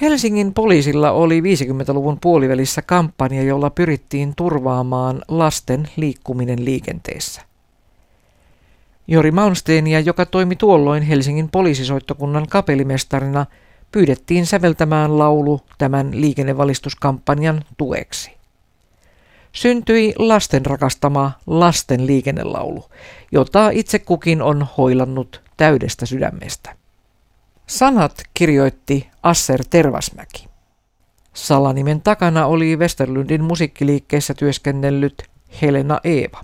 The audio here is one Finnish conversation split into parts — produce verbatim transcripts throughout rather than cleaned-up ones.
Helsingin poliisilla oli viisikymmentäluvun puolivälissä kampanja, jolla pyrittiin turvaamaan lasten liikkuminen liikenteessä. Jori Malmsteenia, joka toimi tuolloin Helsingin poliisisoittokunnan kapellimestarina, pyydettiin säveltämään laulu tämän liikennevalistuskampanjan tueksi. Syntyi lasten rakastama lasten liikennelaulu, jota itse kukin on hoilannut täydestä sydämestä. Sanat kirjoitti Asser Tervasmäki. Salanimen takana oli Westerlundin musiikkiliikkeessä työskennellyt Helena Eeva.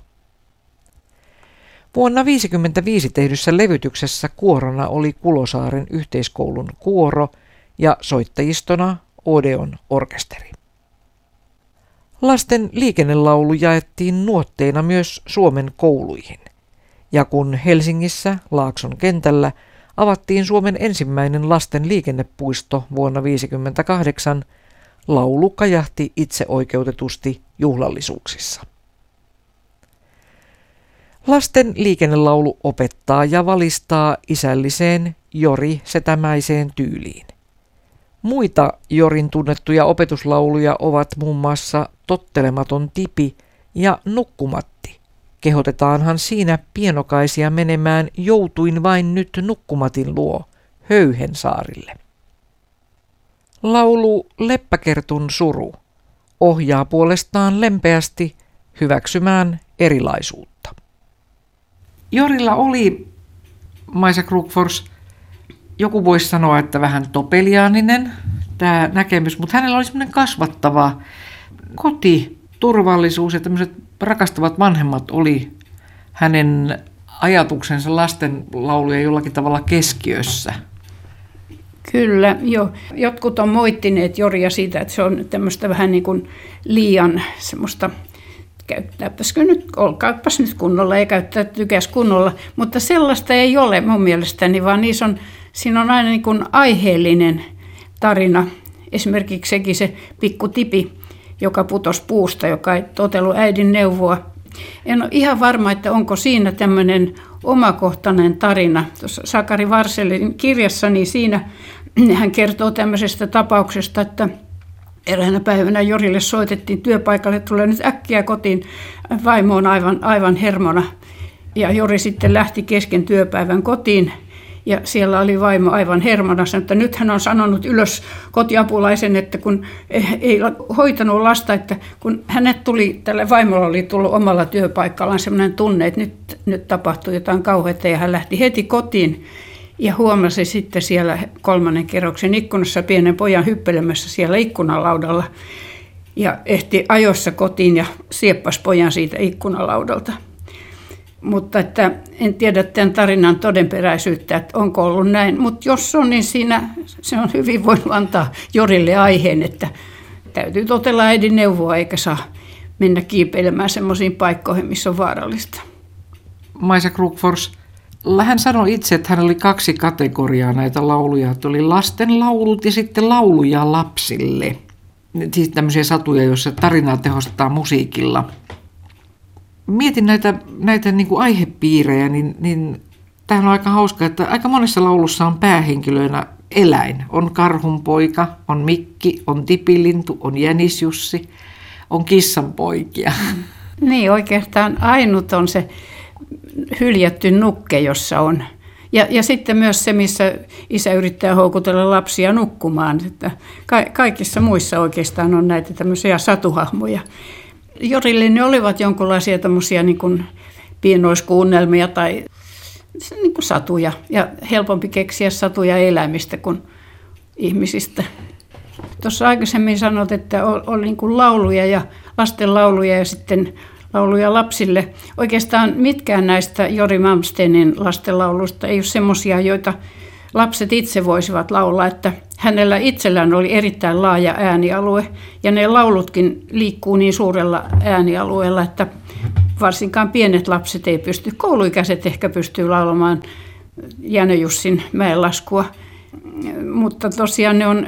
Vuonna tuhatyhdeksänsataaviisikymmentäviisi tehdyssä levytyksessä kuorona oli Kulosaaren yhteiskoulun kuoro ja soittajistona Odeon orkesteri. Lasten liikennelaulu jaettiin nuotteina myös Suomen kouluihin, ja kun Helsingissä Laakson kentällä avattiin Suomen ensimmäinen lasten liikennepuisto vuonna tuhatyhdeksänsataaviisikymmentäkahdeksan, laulu kajahti itseoikeutetusti juhlallisuuksissa. Lasten liikennelaulu opettaa ja valistaa isälliseen Jori Setämäiseen tyyliin. Muita Jorin tunnettuja opetuslauluja ovat muun muassa Tottelematon tipi ja Nukkumatti. Kehotetaanhan siinä pienokaisia menemään Joutuin vain nyt Nukkumatin luo Höyhensaarille. Laulu Leppäkertun suru ohjaa puolestaan lempeästi hyväksymään erilaisuutta. Jorilla oli, Maisa Krokfors, joku voisi sanoa, että vähän topeliaaninen tämä näkemys, mutta hänellä oli semmoinen kasvattava koti, turvallisuus ja tämmöiset rakastavat vanhemmat oli hänen ajatuksensa lastenlauluja jollakin tavalla keskiössä. Kyllä, joo. Jotkut on moittineet Joria siitä, että se on tämmöistä vähän niin kuin liian semmoista, käyttääpäskö nyt, olkaapas nyt kunnolla, ei käyttäytykäs kunnolla, mutta sellaista ei ole mun mielestäni, vaan niissä on, siinä on aina niin kuin aiheellinen tarina. Esimerkiksi sekin se pikku tipi, joka putosi puusta, joka ei totellut äidin neuvoa. En ole ihan varma, että onko siinä tämmöinen omakohtainen tarina. Tuossa Sakari Varselin kirjassa, niin siinä hän kertoo tämmöisestä tapauksesta, että eräänä päivänä Jorille soitettiin työpaikalle, että tulee nyt äkkiä kotiin, vaimo on aivan, aivan hermona. Ja Jori sitten lähti kesken työpäivän kotiin ja siellä oli vaimo aivan hermona, sanoi, että nyt hän on sanonut ylös kotiapulaisen, että kun ei hoitanut lasta, että kun hänet tuli, tälle vaimolla oli tullut omalla työpaikallaan sellainen tunne, että nyt, nyt tapahtui jotain kauheata ja hän lähti heti kotiin. Ja huomasi sitten siellä kolmannen kerroksen ikkunassa pienen pojan hyppelemässä siellä ikkunalaudalla. Ja ehti ajoissa kotiin ja sieppasi pojan siitä ikkunalaudalta. Mutta että en tiedä tämän tarinan todenperäisyyttä, että onko ollut näin. Mutta jos on, niin siinä se on hyvin voinut antaa Jorille aiheen, että täytyy totella äidin neuvoa eikä saa mennä kiipeilemään semmoisiin paikkoihin, missä on vaarallista. Maisa Krokfors, hän sanoi itse, että hän oli kaksi kategoriaa näitä lauluja. Että oli lasten laulut ja sitten lauluja lapsille. Siis tämmöisiä satuja, joissa tarinaa tehostetaan musiikilla. Mietin näitä, näitä niin kuin aihepiirejä, niin, niin tämähän on aika hauska, että aika monessa laulussa on päähenkilöinä eläin. On karhunpoika, on Mikki, on tipilintu, on jänisjussi, on kissanpoikia. Niin, oikeastaan ainut on se hyljätty nukke, jossa on. Ja, ja sitten myös se, missä isä yrittää houkutella lapsia nukkumaan. Että ka- kaikissa muissa oikeastaan on näitä tämmöisiä satuhahmoja. Jorille ne olivat jonkinlaisia tämmöisiä niin kuin pienoiskuunnelmia tai niin kuin satuja. Ja helpompi keksiä satuja eläimistä kuin ihmisistä. Tuossa aikaisemmin sanoit, että oli niin kuin lauluja ja lasten lauluja ja sitten lauluja lapsille. Oikeastaan mitkään näistä Jori Malmsteenin lastenlauluista ei ole semmoisia, joita lapset itse voisivat laulaa, että hänellä itsellään oli erittäin laaja äänialue ja ne laulutkin liikkuu niin suurella äänialueella, että varsinkaan pienet lapset ei pysty, kouluikäiset ehkä pystyy laulamaan Jänö-Jussin mäenlaskua, mutta tosiaan ne on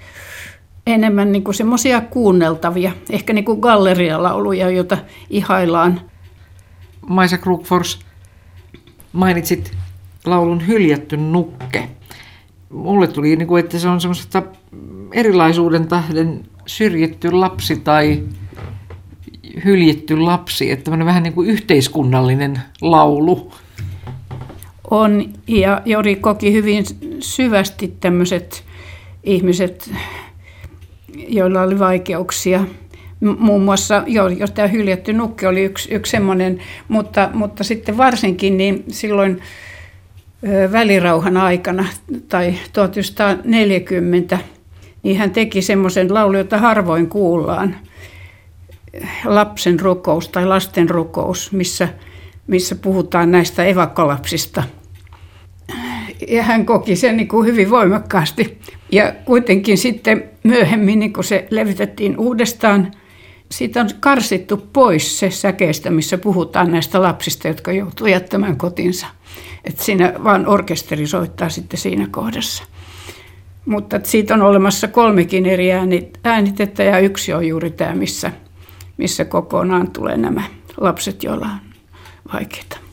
enemmän niin kuin semmoisia kuunneltavia, ehkä niin kuin gallerialauluja, joita ihaillaan. Maisa Krokfors, mainitsit laulun Hyljätty nukke. Mulle tuli, niin kuin, että se on semmoista erilaisuuden tähden syrjitty lapsi tai hyljitty lapsi, että tämmöinen vähän niin kuin yhteiskunnallinen laulu. On, ja Jori koki hyvin syvästi tämmöiset ihmiset, joilla oli vaikeuksia. Muun muassa, joo, jos tämä hyljätty nukki oli yksi, yksi semmoinen, mutta, mutta sitten varsinkin niin silloin ö, välirauhan aikana tai tuhatyhdeksänsataaneljäkymmentä, niin hän teki semmoisen laulun, jota harvoin kuullaan, lapsen rukous tai lasten rukous, missä, missä puhutaan näistä evakkolapsista. Ja hän koki sen niin kuin hyvin voimakkaasti. Ja kuitenkin sitten myöhemmin, niin kun se levitettiin uudestaan, siitä on karsittu pois se säkeistä, missä puhutaan näistä lapsista, jotka joutuu jättämään kotinsa. Että siinä vaan orkesteri soittaa sitten siinä kohdassa. Mutta siitä on olemassa kolmekin eri äänitettä ja yksi on juuri tämä, missä, missä kokonaan tulee nämä lapset, joilla on vaikeita.